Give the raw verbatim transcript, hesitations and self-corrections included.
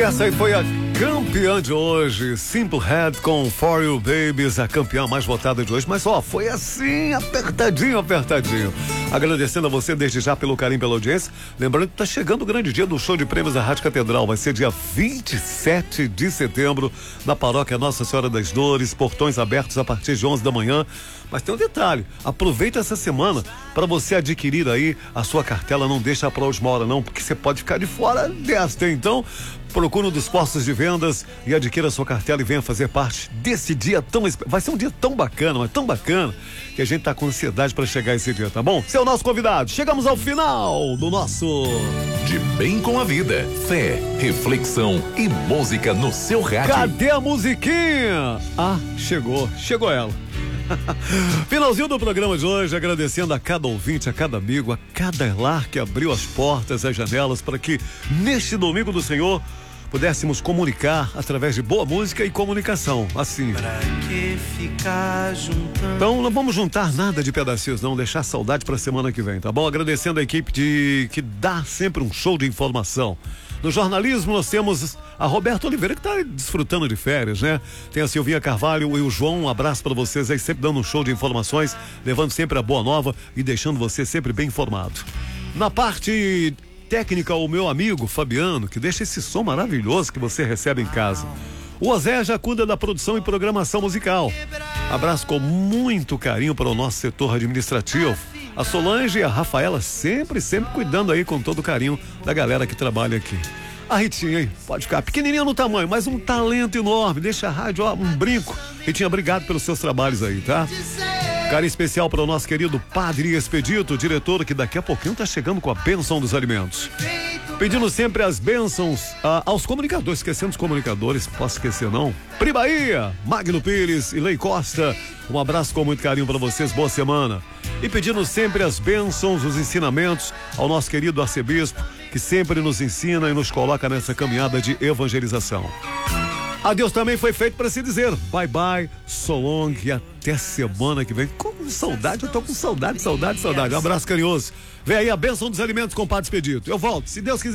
E essa aí foi a campeã de hoje, Simple Red com For You Babies, a campeã mais votada de hoje. Mas ó, foi assim, apertadinho, apertadinho. Agradecendo a você desde já pelo carinho, pela audiência. Lembrando que tá chegando o grande dia do show de prêmios da Rádio Catedral. Vai ser dia vinte e sete de setembro, na paróquia Nossa Senhora das Dores, portões abertos a partir de onze da manhã. Mas tem um detalhe, aproveita essa semana para você adquirir aí a sua cartela, não deixa para última hora não, porque você pode ficar de fora desta. Então, procura um dos postos de vendas e adquira a sua cartela e venha fazer parte desse dia tão... Vai ser um dia tão bacana, mas tão bacana, que a gente tá com ansiedade para chegar esse dia, tá bom? Você é o nosso convidado. Chegamos ao final do nosso... De Bem com a Vida. Fé, reflexão e música no seu rádio. Cadê a musiquinha? Ah, chegou. Chegou ela. Finalzinho do programa de hoje, agradecendo a cada ouvinte, a cada amigo, a cada lar que abriu as portas, as janelas, para que neste domingo do Senhor pudéssemos comunicar através de boa música e comunicação, assim. Pra que ficar juntando? Então não vamos juntar nada de pedacinhos não, deixar saudade pra semana que vem, tá bom? Agradecendo a equipe de que dá sempre um show de informação. No jornalismo nós temos a Roberta Oliveira, que está desfrutando de férias, né? Tem a Silvinha Carvalho e o João, um abraço para vocês aí, sempre dando um show de informações, levando sempre a boa nova e deixando você sempre bem informado. Na parte técnica, o meu amigo Fabiano, que deixa esse som maravilhoso que você recebe em casa. O Ozé já cuida da produção e programação musical. Abraço com muito carinho para o nosso setor administrativo. A Solange e a Rafaela sempre, sempre cuidando aí com todo o carinho da galera que trabalha aqui. A Ritinha aí, pode ficar pequenininha no tamanho, mas um talento enorme, deixa a rádio, ó, um brinco. Ritinha, obrigado pelos seus trabalhos aí, tá? Carinho especial para o nosso querido Padre Expedito, diretor, que daqui a pouquinho tá chegando com a bênção dos alimentos. Pedindo sempre as bênçãos ah, aos comunicadores, esquecendo os comunicadores, posso esquecer não? Pri Bahia, Magno Pires e Lei Costa, um abraço com muito carinho para vocês, boa semana. E pedindo sempre as bênçãos, os ensinamentos ao nosso querido arcebispo, que sempre nos ensina e nos coloca nessa caminhada de evangelização. Adeus também foi feito para se dizer bye bye, so long e até semana que vem. Com saudade, eu tô com saudade, saudade, saudade. Um abraço carinhoso. Vem aí a bênção dos alimentos com o Padre Expedito. Eu volto, se Deus quiser.